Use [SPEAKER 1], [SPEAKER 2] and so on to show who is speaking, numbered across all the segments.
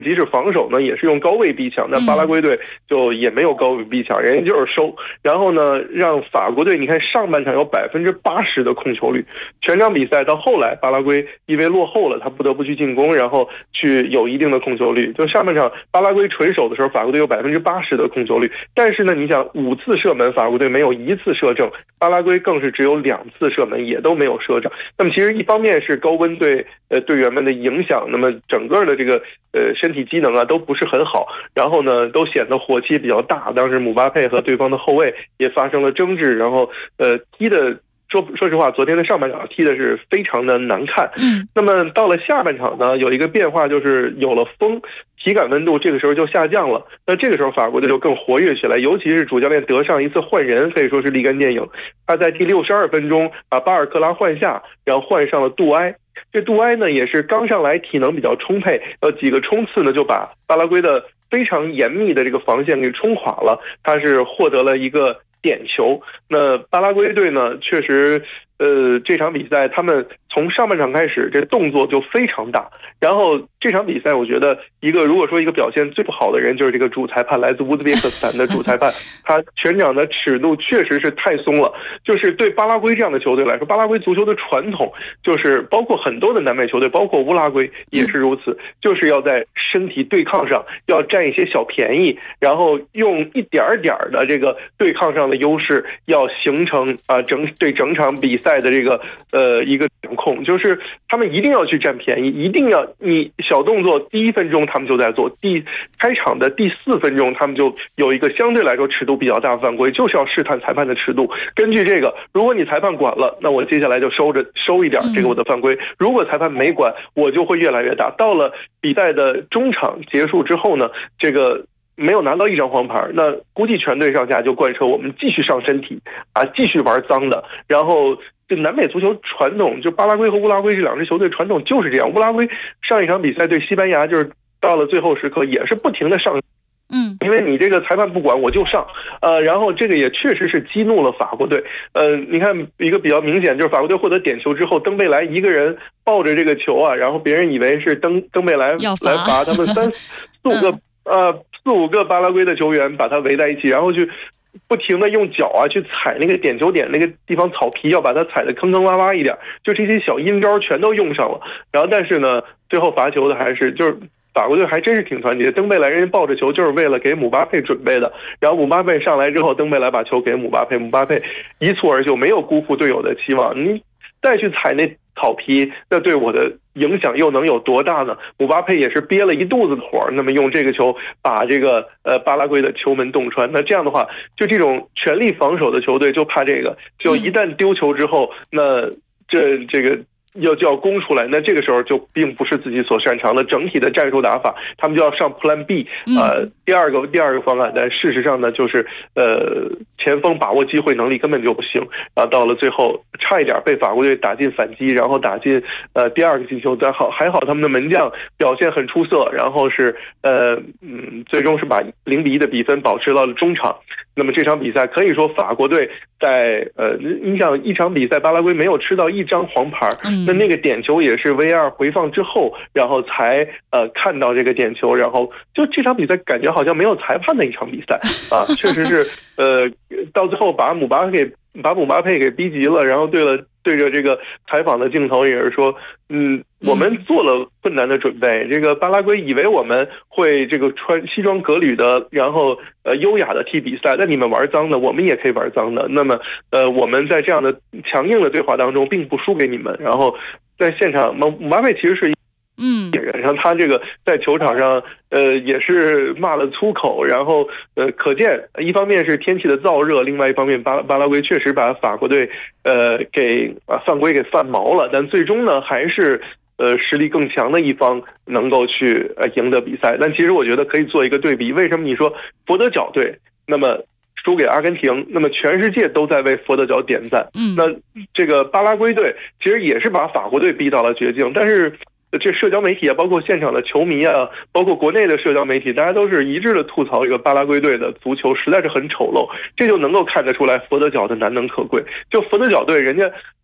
[SPEAKER 1] 即使防守呢也是用高位逼抢，那巴拉圭队就也没有高位逼抢，人家就是收。然后呢，让法国队你看上半场有80%的控球率，全场比赛到后来巴拉圭因为落后了，他不得不去进攻，然后去有一定的控球率。就上半场巴拉圭垂手的时候，法国队有80%的控球率，但是呢，你想5次射门，法国队没有1次射正，巴拉圭更是只有2次射门，也都没有射正。那么其实一方面是高温对队员们的影响，那么整个的这个身体机能啊都不是很好，然后呢都显得火气比较大。当时姆巴佩和对方的后卫也发生了争执，然后踢的说实话，昨天的上半场踢的是非常的难看。那么到了下半场呢，有一个变化，就是有了风，体感温度这个时候就下降了。那这个时候法国队就更活跃起来，尤其是主教练德尚一次换人，可以说是立竿见影。他在第62分钟把巴尔克拉换下，然后换上了杜埃。这杜埃呢也是刚上来，体能比较充沛，几个冲刺呢就把巴拉圭的非常严密的这个防线给冲垮了，他是获得了一个点球。那巴拉圭队呢确实这场比赛他们从上半场开始这动作就非常大，然后这场比赛我觉得如果说一个表现最不好的人就是这个主裁判，来自乌兹别克斯坦的主裁判，他全场的尺度确实是太松了。就是对巴拉圭这样的球队来说，巴拉圭足球的传统就是包括很多的南美球队，包括乌拉圭也是如此，就是要在身体对抗上要占一些小便宜，然后用一点点的这个对抗上的优势，要形成对整场比赛的这个一个掌控，就是他们一定要去占便宜，一定要你小动作第1分钟他们就在做，开场的第4分钟他们就有一个相对来说尺度比较大的犯规，就是要试探裁判的尺度。根据这个，如果你裁判管了，那我接下来就收一点这个我的犯规；如果裁判没管，我就会越来越大。到了比赛的中场结束之后呢，这个没有拿到1张黄牌，那估计全队上下就贯彻我们继续上身体继续玩脏的。然后这南美足球传统，就巴拉圭和乌拉圭这2支球队传统就是这样。乌拉圭上一场比赛对西班牙，就是到了最后时刻也是不停的上，因为你这个裁判不管我就上，然后这个也确实是激怒了法国队。你看一个比较明显，就是法国队获得点球之后，登贝莱一个人抱着这个球然后别人以为是登贝莱来罚他们4-5个巴拉圭的球员把他围在一起，然后去不停的用脚去踩那个点球点那个地方草皮，要把它踩得坑坑洼洼一点，就这些小阴招全都用上了。然后但是呢，最后罚球的还是就是法国队还真是挺团结，登贝莱人家抱着球就是为了给姆巴佩准备的，然后姆巴佩上来之后，登贝莱把球给姆巴佩，姆巴佩一蹴而就，没有辜负队友的期望。你再去踩那草皮，那对我的影响又能有多大呢？姆巴佩也是憋了一肚子的火，那么用这个球把这个巴拉圭的球门洞穿。那这样的话，就这种全力防守的球队就怕这个，就一旦丢球之后，那这个就要攻出来，那这个时候就并不是自己所擅长的整体的战术打法，他们就要上 Plan B， 第二个方案。但事实上呢，就是前锋把握机会能力根本就不行，然后到了最后差一点被法国队打进反击，然后打进第2个进球，但还好他们的门将表现很出色，然后是最终是把0-1的比分保持到了中场。那么这场比赛可以说法国队在你想一场比赛巴拉圭没有吃到1张黄牌，那个点球也是 VR 回放之后，然后才看到这个点球，然后就这场比赛感觉好像没有裁判的一场比赛确实是到最后把姆巴佩给逼急了，然后对着这个采访的镜头也是说，我们做了困难的准备，这个巴拉圭以为我们会这个穿西装革履的，然后优雅的踢比赛，但你们玩脏的，我们也可以玩脏的。那么我们在这样的强硬的对话当中并不输给你们。然后在现场姆巴佩其实是然后他这个在球场上也是骂了粗口，然后可见一方面是天气的燥热，另外一方面巴拉圭确实把法国队给犯规给犯毛了，但最终呢还是实力更强的一方能够去赢得比赛。但其实我觉得可以做一个对比，为什么你说佛得角队那么输给阿根廷，那么全世界都在为佛得角点赞，那这个巴拉圭队其实也是把法国队逼到了绝境，但是这社交媒体包括现场的球迷包括国内的社交媒体，大家都是一致的吐槽这个巴拉圭队的足球实在是很丑陋，这就能够看得出来佛得角的难能可贵。就佛得角队人家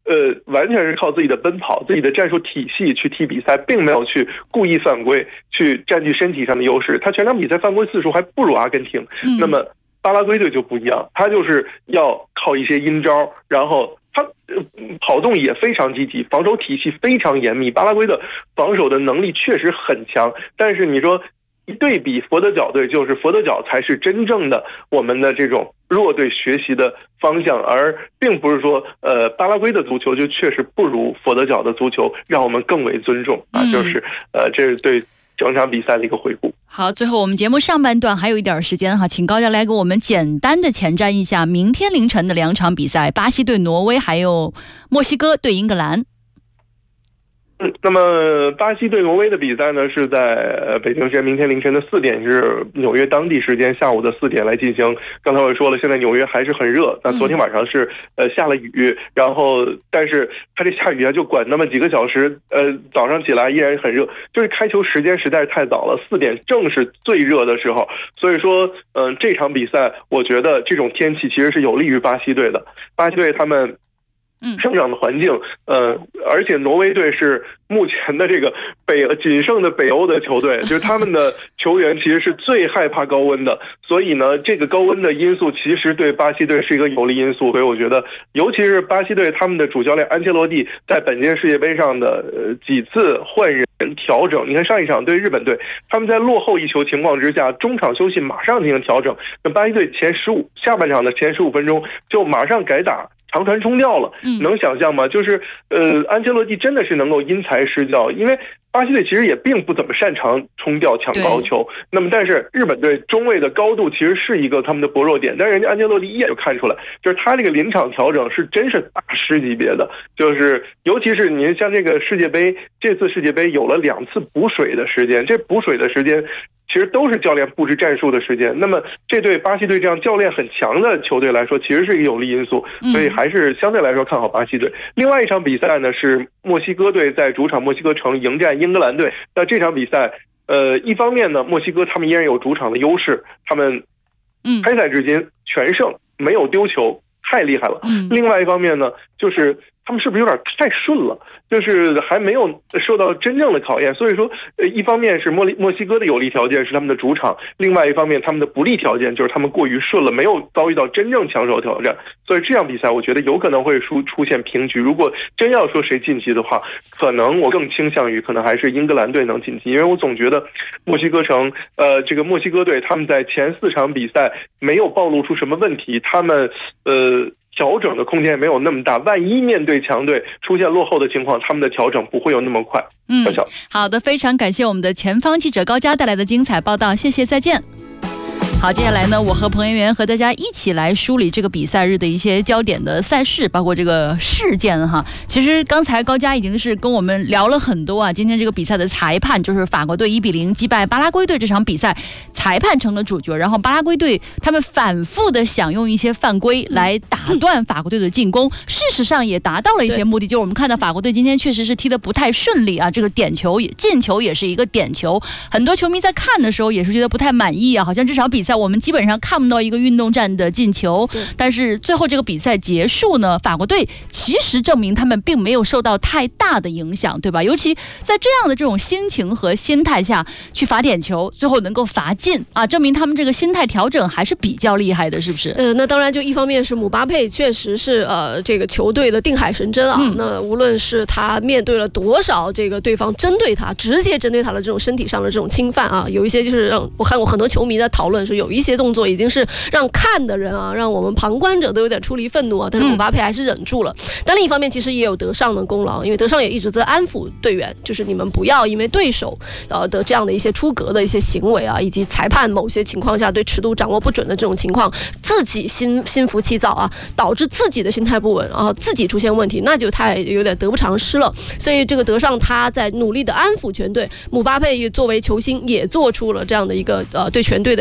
[SPEAKER 1] 完全是靠自己的奔跑、自己的战术体系去踢比赛，并没有去故意犯规，去占据身体上的优势。他全场比赛犯规次数还不如阿根廷。那么巴拉圭队就不一样，他就是要靠一些阴招，然后他跑动也非常积极，防守体系非常严密。巴拉圭的防守的能力确实很强，但是你说一对比佛得角队，就是佛得角才是真正的我们的这种弱队学习的方向，而并不是说巴拉圭的足球就确实不如佛得角的足球让我们更为尊重啊，就是这是对整场比赛的一个回顾。
[SPEAKER 2] 好，最后我们节目上半段还有一点时间哈，请高教来给我们简单的前瞻一下明天凌晨的2场比赛，巴西对挪威，还有墨西哥对英格兰。
[SPEAKER 1] 那么巴西对挪威的比赛呢，是在北京时间明天凌晨的4点，是纽约当地时间下午的4点来进行。刚才我说了，现在纽约还是很热，那昨天晚上是下了雨，然后但是它这下雨啊就管那么几个小时，早上起来依然很热，就是开球时间实在是太早了，4点正是最热的时候，所以说这场比赛我觉得这种天气其实是有利于巴西队的。巴西队他们生长的环境，而且挪威队是目前的这个仅剩的北欧的球队，就是他们的球员其实是最害怕高温的，所以呢，这个高温的因素其实对巴西队是一个有利因素。所以我觉得，尤其是巴西队他们的主教练安切洛蒂在本届世界杯上的几次换人调整，你看上一场对日本队，他们在落后1球情况之下，中场休息马上进行调整，那巴西队下半场的前15分钟就马上改打长传冲吊了，能想象吗？就是安切洛蒂真的是能够因材施教，因为巴西队其实也并不怎么擅长冲吊抢高球，那么但是日本队中卫的高度其实是一个他们的薄弱点，但是人家安切洛蒂一眼就看出来，就是他这个临场调整是真是大师级别的，就是尤其是您像这个世界杯，这次世界杯有了2次补水的时间，这补水的时间其实都是教练布置战术的时间，那么这对巴西队这样教练很强的球队来说，其实是一个有利因素，所以还是相对来说看好巴西队。另外一场比赛呢是墨西哥队在主场墨西哥城迎战英格兰队。那这场比赛，一方面呢，墨西哥他们依然有主场的优势，他们开赛至今全胜，没有丢球，太厉害了。另外一方面呢，就是他们是不是有点太顺了，就是还没有受到真正的考验。所以说一方面是墨西哥的有利条件是他们的主场，另外一方面他们的不利条件就是他们过于顺了，没有遭遇到真正强手挑战。所以这场比赛我觉得有可能会出现平局，如果真要说谁晋级的话，可能我更倾向于可能还是英格兰队能晋级，因为我总觉得墨西哥城这个墨西哥队他们在前4场比赛没有暴露出什么问题，他们调整的空间没有那么大，万一面对强队出现落后的情况，他们的调整不会有那么快。
[SPEAKER 2] 好的，非常感谢我们的前方记者高佳带来的精彩报道，谢谢，再见。好，接下来呢，我和彭媛媛和大家一起来梳理这个比赛日的一些焦点的赛事，包括这个事件哈。其实刚才高佳已经是跟我们聊了很多啊。今天这个比赛的裁判就是法国队1-0击败巴拉圭队这场比赛，裁判成了主角，然后巴拉圭队他们反复的想用一些犯规来打断法国队的进攻，事实上也达到了一些目的。就是我们看到法国队今天确实是踢得不太顺利啊，这个进球也是一个点球，很多球迷在看的时候也是觉得不太满意啊，好像这场比赛我们基本上看不到一个运动战的进球。但是最后这个比赛结束呢，法国队其实证明他们并没有受到太大的影响，对吧？尤其在这样的这种心情和心态下去罚点球，最后能够罚进啊，证明他们这个心态调整还是比较厉害的，是不是？
[SPEAKER 3] 那当然，就一方面是姆巴佩确实是这个球队的定海神针啊。那无论是他面对了多少这个对方针对他直接针对他的这种身体上的这种侵犯啊，有一些就是让我看过很多球迷在讨论说，有一些动作已经是让看的人啊，让我们旁观者都有点出离愤怒啊。但是姆巴佩还是忍住了。但另一方面，其实也有德尚的功劳，因为德尚也一直在安抚队员，就是你们不要因为对手的这样的一些出格的一些行为啊，以及裁判某些情况下对尺度掌握不准的这种情况，自己心浮气躁啊，导致自己的心态不稳啊，自己出现问题，那就太有点得不偿失了。所以这个德尚他在努力的安抚全队，姆巴佩作为球星也做出了这样的一个对全队的一个引领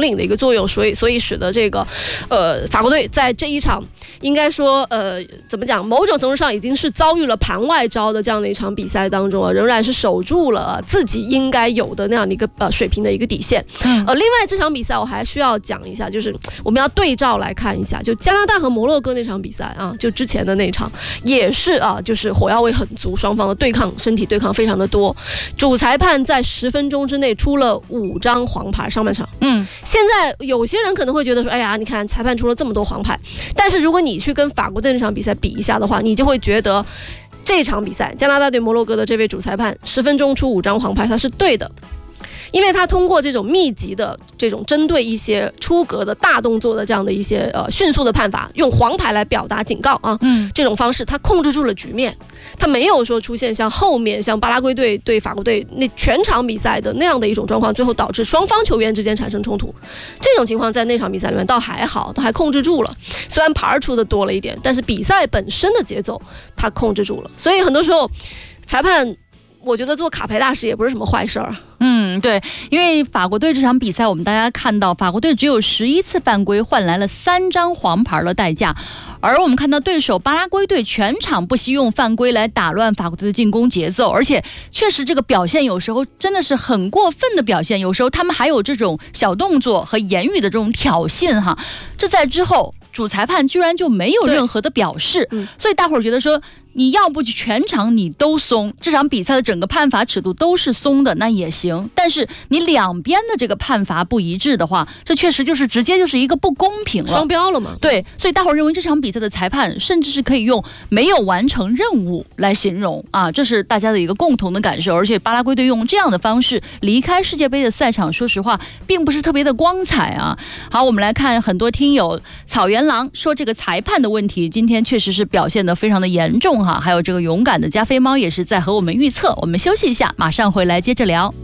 [SPEAKER 3] 领的一个作用，所以使得这个法国队在这一场应该说怎么讲，某种程度上已经是遭遇了盘外招的这样的一场比赛当中仍然是守住了自己应该有的那样的一个水平的一个底线。另外这场比赛我还需要讲一下，就是我们要对照来看一下，就加拿大和摩洛哥那场比赛啊，就之前的那场也是就是火药味很足，双方的身体对抗非常的多，主裁判在10分钟之内出了5张黄牌，上半场。现在有些人可能会觉得说，哎呀，你看裁判出了这么多黄牌，但是如果你去跟法国队那场比赛比一下的话，你就会觉得这场比赛加拿大对摩洛哥的这位主裁判10分钟出5张黄牌，他是对的。因为他通过这种密集的这种针对一些出格的大动作的这样的一些迅速的判罚，用黄牌来表达警告啊，这种方式他控制住了局面，他没有说出现像后面像巴拉圭队对法国队那全场比赛的那样的一种状况，最后导致双方球员之间产生冲突。这种情况在那场比赛里面倒还好，他还控制住了，虽然牌出的多了一点，但是比赛本身的节奏他控制住了。所以很多时候裁判我觉得做卡牌大师也不是什么坏事儿。
[SPEAKER 2] 对，因为法国队这场比赛，我们大家看到法国队只有11次犯规，换来了3张黄牌的代价。而我们看到对手巴拉圭队全场不惜用犯规来打乱法国队的进攻节奏，而且确实这个表现有时候真的是很过分的表现，有时候他们还有这种小动作和言语的这种挑衅哈。这在之后主裁判居然就没有任何的表示，所以大伙儿觉得说，你要不就全场你都松，这场比赛的整个判罚尺度都是松的，那也行。但是你两边的这个判罚不一致的话，这确实就是直接就是一个不公平了，
[SPEAKER 3] 双标了嘛。
[SPEAKER 2] 对，所以大伙儿认为这场比赛的裁判甚至是可以用没有完成任务来形容啊，这是大家的一个共同的感受。而且巴拉圭队用这样的方式离开世界杯的赛场，说实话并不是特别的光彩啊。好，我们来看很多听友草原狼说这个裁判的问题，今天确实是表现得非常的严重哈。还有这个勇敢的加菲猫也是在和我们预测。我们休息一下，马上回来接着聊。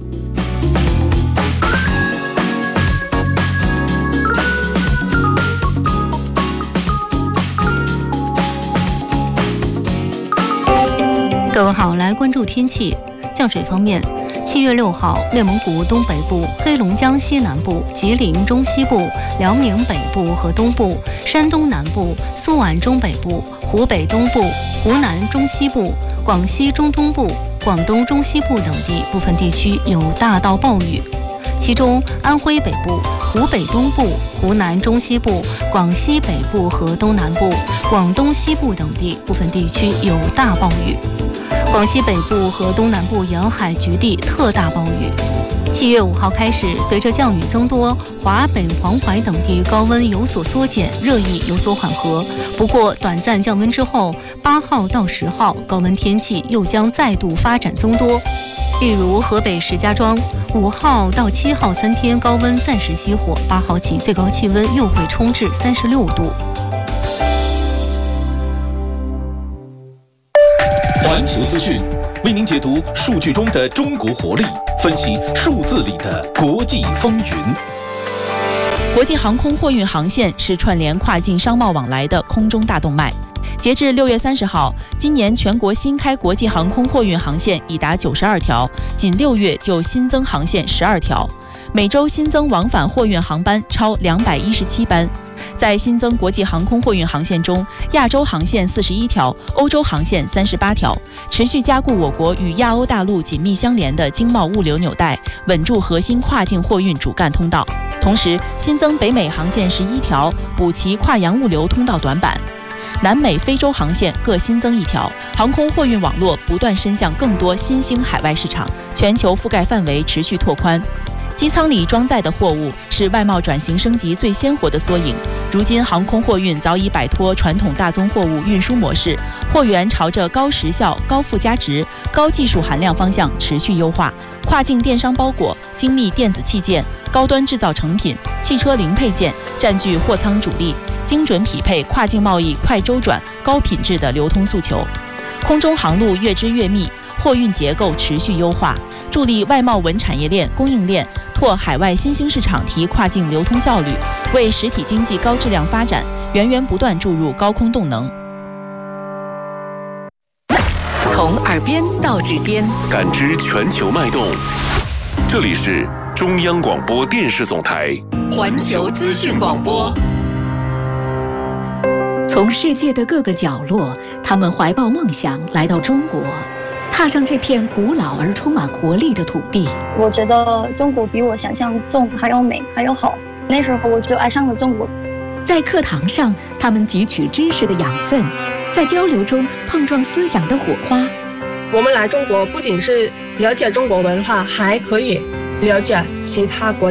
[SPEAKER 4] 各位好，来关注天气。降水方面，7月6号，内蒙古东北部、黑龙江西南部、吉林中西部、辽宁北部和东部、山东南部、苏皖中北部、湖北东部、湖南中西部、广西中东部、广东中西部等地部分地区有大到暴雨，其中安徽北部、湖北东部、湖南中西部、广西北部和东南部、广东西部等地部分地区有大暴雨。广西北部和东南部沿海局地特大暴雨。7月5号开始，随着降雨增多，华北、黄淮等地高温有所缩减，热议有所缓和。不过，短暂降温之后，8号到10号高温天气又将再度发展增多。例如，河北石家庄5号到7号3天高温暂时熄火，8号起最高气温又会冲至36度。
[SPEAKER 5] 环球资讯为您解读数据中的中国活力，分析数字里的国际风云。
[SPEAKER 6] 国际航空货运航线是串联跨境商贸往来的空中大动脉。截至6月30号，今年全国新开国际航空货运航线已达92条，仅6月就新增航线12条，每周新增往返货运航班超217班。在新增国际航空货运航线中，亚洲航线41条，欧洲航线38条，持续加固我国与亚欧大陆紧密相连的经贸物流纽带，稳住核心跨境货运主干通道。同时，新增北美航线11条，补齐跨洋物流通道短板。南美、非洲航线各新增1条，航空货运网络不断伸向更多新兴海外市场，全球覆盖范围持续拓宽。机舱里装载的货物是外贸转型升级最鲜活的缩影。如今，航空货运早已摆脱传统大宗货物运输模式，货源朝着高时效、高附加值、高技术含量方向持续优化。跨境电商包裹、精密电子器件、高端制造成品、汽车零配件占据货仓主力，精准匹配跨境贸易快周转、高品质的流通诉求。空中航路越织越密，货运结构持续优化，助力外贸稳产业链、供应链拓海外新兴市场，提跨境流通效率，为实体经济高质量发展源源不断注入高空动能。
[SPEAKER 7] 从耳边到指尖，
[SPEAKER 5] 感知全球脉动。这里是中央广播电视总台
[SPEAKER 7] 环球资讯广播。
[SPEAKER 8] 从世界的各个角落，他们怀抱梦想来到中国，踏上这片古老而充满活力的土地。
[SPEAKER 9] 我觉得中国比我想象中还要美，还要好。那时候我就爱上了中国。
[SPEAKER 8] 在课堂上，他们汲取知识的养分，在交流中碰撞思想的火花。
[SPEAKER 10] 我们来中国不仅是了解中国文化，还可以了解其他国